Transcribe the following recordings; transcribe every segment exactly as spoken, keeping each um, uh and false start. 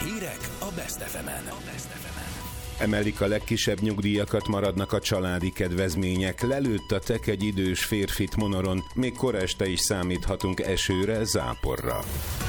Hírek a Best ef emen. Emelik a legkisebb nyugdíjakat, maradnak a családi kedvezmények. Lelőtt a tek egy idős férfit Monoron, még kora este is számíthatunk esőre, záporra.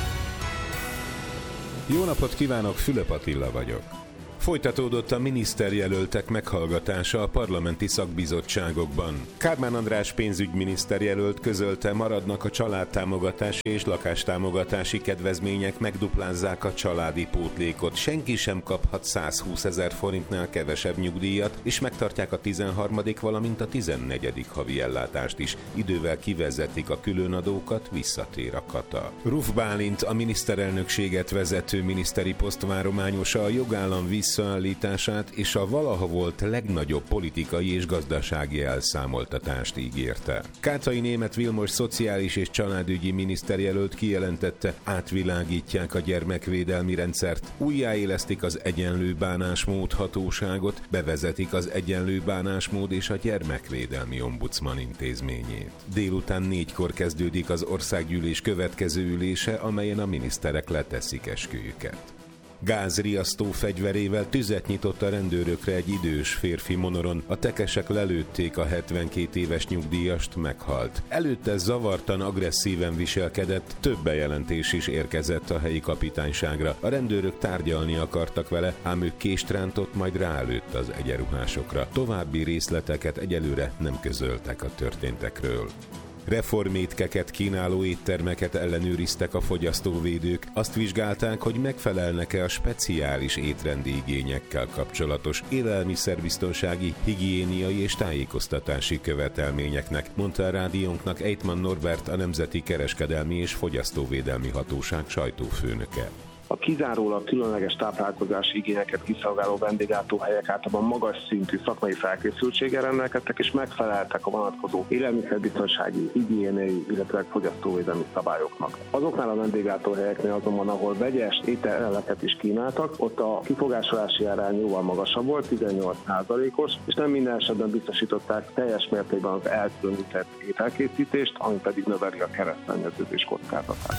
Jó napot kívánok, Fülöp Attila vagyok. Folytatódott a miniszterjelöltek meghallgatása a parlamenti szakbizottságokban. Kármán András pénzügyminiszter jelölt közölte, maradnak a családtámogatási és lakástámogatási kedvezmények, megduplázzák a családi pótlékot. Senki sem kaphat százhúszezer forintnál kevesebb nyugdíjat, és megtartják a tizenharmadik valamint a tizennegyedik havi ellátást is. Idővel kivezetik a különadókat, visszatér a kata. Ruf Bálint, a miniszterelnökséget vezető miniszteri posztvárományosa a jogállam visszaállítását és a valaha volt legnagyobb politikai és gazdasági elszámoltatást ígérte. Kátai Németh Vilmos szociális és családügyi miniszterjelölt kijelentette, átvilágítják a gyermekvédelmi rendszert, újjáélesztik az egyenlő bánásmód hatóságot, bevezetik az egyenlő bánásmód és a gyermekvédelmi ombudsman intézményét. Délután négykor kezdődik az országgyűlés következő ülése, amelyen a miniszterek leteszik esküjüket. Gázriasztó fegyverével tüzet nyitott a rendőrökre egy idős férfi Monoron. A tekesek lelőtték a hetvenkét éves nyugdíjast, meghalt. Előtte zavartan, agresszíven viselkedett, több bejelentés is érkezett a helyi kapitányságra. A rendőrök tárgyalni akartak vele, ám ő kést rántott, majd rálőtt az egyenruhásokra. További részleteket egyelőre nem közöltek a történtekről. Reformétkeket kínáló éttermeket ellenőriztek a fogyasztóvédők. Azt vizsgálták, hogy megfelelnek-e a speciális étrendi igényekkel kapcsolatos élelmiszerbiztonsági, higiéniai és tájékoztatási követelményeknek, mondta a rádiónknak Ejtman Norbert, a Nemzeti Kereskedelmi és Fogyasztóvédelmi Hatóság sajtófőnöke. A kizárólag különleges táplálkozási igényeket kiszolgáló vendéglátóhelyek általában magas szintű szakmai felkészültséggel rendelkeztek és megfeleltek a vonatkozó élelmiszerbiztonsági, higiéniai, illetve fogyasztóvédelmi szabályoknak. Azoknál a vendéglátóhelyeknél azonban, ahol vegyes ételeket is kínáltak, ott a kifogásolási arány jóval magasabb volt, tizennyolc százalékos, és nem minden esetben biztosították teljes mértékben az elkülönített ételkészítést, ami pedig növeli a keresztszennyeződés kockázatát.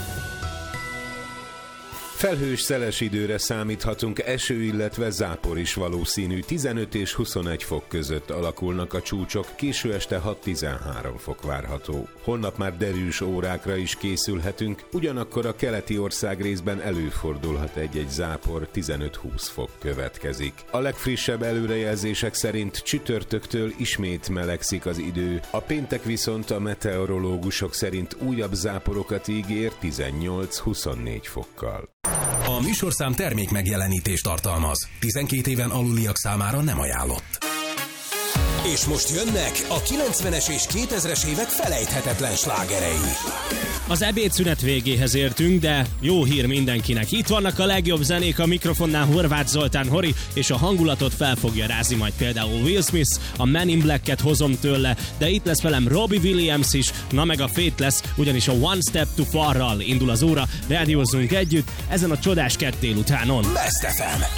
Felhős, szeles időre számíthatunk, eső, illetve zápor is valószínű. tizenöt és huszonegy fok között alakulnak a csúcsok, késő este hat-tizenhárom fok várható. Holnap már derűs órákra is készülhetünk, ugyanakkor a keleti ország részben előfordulhat egy-egy zápor, tizenöt-húsz fok következik. A legfrissebb előrejelzések szerint csütörtöktől ismét melegszik az idő, a péntek viszont a meteorológusok szerint újabb záporokat ígér tizennyolc-huszonnégy fokkal. A műsorszám termék megjelenítést tartalmaz. tizenkét éven aluliak számára nem ajánlott. És most jönnek a kilencvenes és kétezres évek felejthetetlen slágerei. Az ebédszünet végéhez értünk, de jó hír mindenkinek. Itt vannak a legjobb zenék, a mikrofonnál Horváth Zoltán Hori, és a hangulatot fel fogja rázni majd például Will Smith, a Men in Black-et hozom tőle, de itt lesz velem Robbie Williams is, na meg a Fate lesz, ugyanis a One Step Too Far-ral indul az óra, rádiózzunk együtt ezen a csodás kett délutánon. Best ef em,